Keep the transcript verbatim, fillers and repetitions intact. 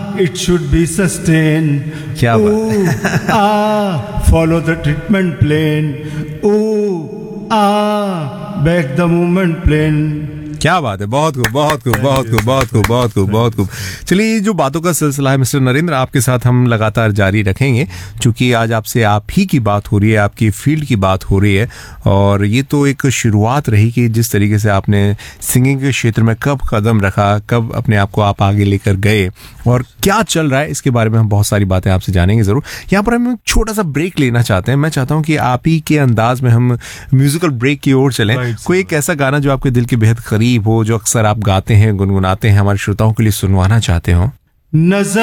it should be sustained. क्या बात Ooh, ah, follow the treatment plan. Ooh, ah, back the movement plan. क्या बात है, बहुत खूब बहुत खूब बहुत खूब बहुत खूब बहुत खूब बहुत खूब। चलिए, ये जो बातों का सिलसिला है मिस्टर नरेंद्र, आपके साथ हम लगातार जारी रखेंगे, क्योंकि आज आपसे आप ही की बात हो रही है, आपकी फील्ड की बात हो रही है, और ये तो एक शुरुआत रही कि जिस तरीके से आपने सिंगिंग के क्षेत्र में कब कदम रखा, कब अपने आप को आप आगे लेकर गए और क्या चल रहा है, इसके बारे में हम बहुत सारी बातें आपसे जानेंगे ज़रूर। यहाँ पर हम छोटा सा ब्रेक लेना चाहते हैं। मैं चाहता हूँ कि आप ही के अंदाज में हम म्यूजिकल ब्रेक की ओर चलें। कोई एक ऐसा गाना जो आपके दिल के बेहद करीब हो, जो अक्सर आप गाते हैं, गुनगुनाते हैं, हमारे श्रोताओं के लिए सुनवाना चाहते हो। नजर